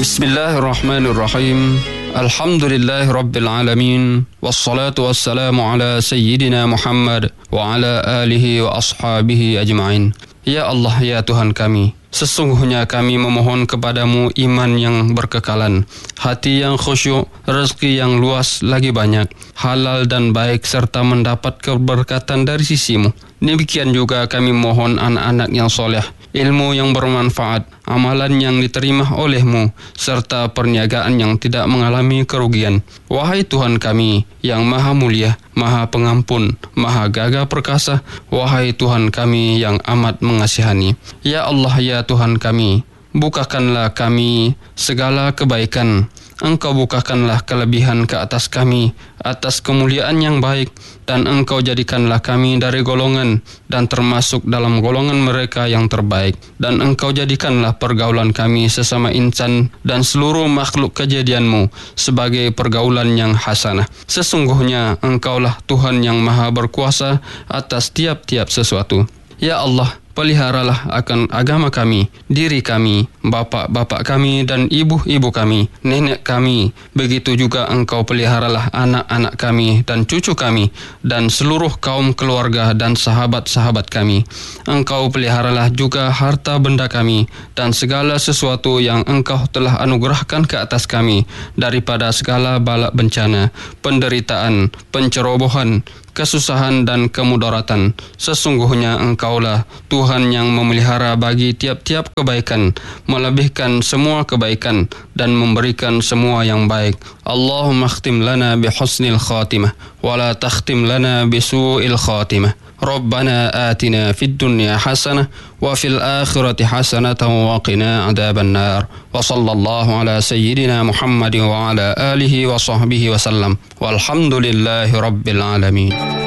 Bismillahirrahmanirrahim. Alhamdulillahi Rabbil Alamin. Wassalatu wassalamu ala Sayyidina Muhammad wa ala alihi wa ashabihi ajma'in. Ya Allah, ya Tuhan kami, sesungguhnya kami memohon kepadamu iman yang berkekalan, hati yang khusyuk, rezeki yang luas lagi banyak, halal dan baik serta mendapat keberkatan dari sisimu. Demikian juga kami mohon anak-anak yang soleh, ilmu yang bermanfaat, amalan yang diterima olehmu, serta perniagaan yang tidak mengalami kerugian. Wahai Tuhan kami yang maha mulia, maha pengampun, maha gagah perkasa, wahai Tuhan kami yang amat mengasihani. Ya Allah, ya Tuhan kami, bukakanlah kami segala kebaikan. Engkau bukakanlah kelebihan ke atas kami, atas kemuliaan yang baik, dan Engkau jadikanlah kami dari golongan dan termasuk dalam golongan mereka yang terbaik. Dan Engkau jadikanlah pergaulan kami sesama insan dan seluruh makhluk kejadianmu sebagai pergaulan yang hasanah. Sesungguhnya Engkaulah Tuhan yang maha berkuasa atas tiap-tiap sesuatu. Ya Allah, peliharalah akan agama kami, diri kami, bapa-bapa kami dan ibu-ibu kami, nenek kami. Begitu juga Engkau peliharalah anak-anak kami dan cucu kami dan seluruh kaum keluarga dan sahabat-sahabat kami. Engkau peliharalah juga harta benda kami dan segala sesuatu yang Engkau telah anugerahkan ke atas kami daripada segala bala bencana, penderitaan, pencerobohan, kesusahan dan kemudaratan. Sesungguhnya Engkaulah Tuhan yang memelihara bagi tiap-tiap kebaikan, melebihkan semua kebaikan dan memberikan semua yang baik. Allahumma khtim lana bihusnil khatimah wa la takhtim lana bisu'il khatimah. Rabbana atina fid dunya hasanah wa fil akhirati hasanatan wa qina adzaban nar. Wa sallallahu ala sayyidina Muhammadin wa ala alihi wa sahbihi wa sallam. Walhamdulillahi rabbil alamin.